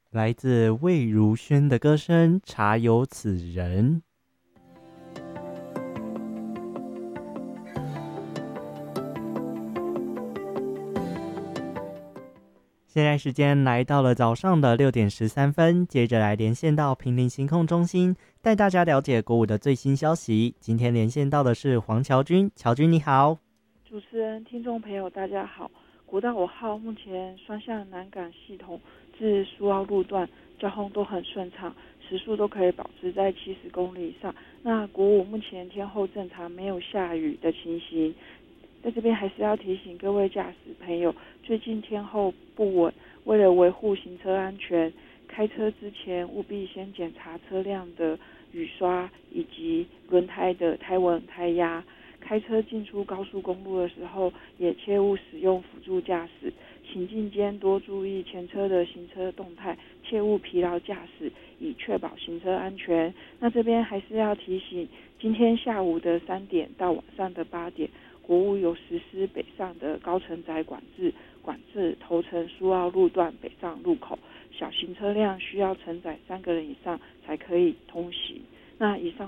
来自魏如萱的歌声《茶有此人》。现在时间来到了早上的6点13分，接着来连线到坪林行控中心，带大家了解国五的最新消息。今天连线到的是黄乔军，乔军你好。 主持人、听众朋友，大家好。国道5号目前双向南港系统至苏澳路段交通都很顺畅，时速都可以保持在70公里以上。那国五目前天候正常，没有下雨的情形。在这边还是要提醒各位驾驶朋友，最近天候不稳，为了维护行车安全，开车之前务必先检查车辆的雨刷以及轮胎的胎纹、胎压。开车进出高速公路的时候，也切勿使用辅助驾驶。行进间多注意前车的行车动态，切勿疲劳驾驶，以确保行车安全。那这边还是要提醒，今天下午的3点到晚上的8点，国五有实施北上的高承载管制，管制头城苏澳路段北上路口，小型车辆需要承载3个人以上才可以通行。那以上